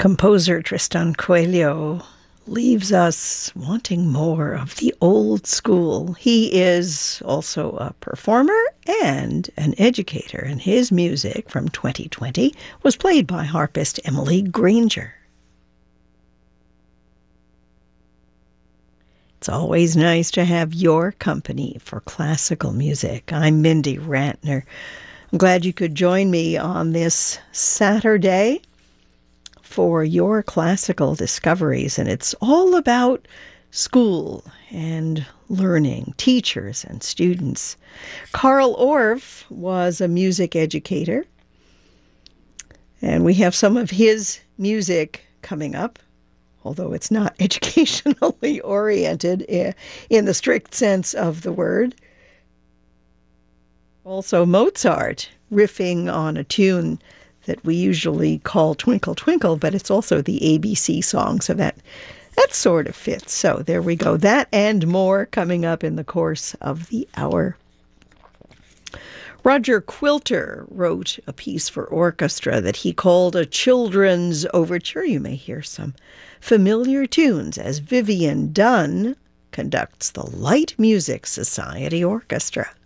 Composer Tristan Coelho leaves us wanting more of the old school. He is also a performer and an educator, and his music from 2020 was played by harpist Emily Granger. It's always nice to have your company for classical music. I'm Mindy Rantner. I'm glad you could join me on this Saturday for your classical discoveries, and it's all about school and learning, teachers and students. Carl Orff was a music educator, and we have some of his music coming up, although it's not educationally oriented in the strict sense of the word. Also Mozart riffing on a tune that we usually call Twinkle Twinkle, but it's also the ABC song, so that sort of fits. So there we go. That and more coming up in the course of the hour. Roger Quilter wrote a piece for orchestra that he called a children's overture. You may hear some familiar tunes as Vivian Dunn conducts the Light Music Society Orchestra.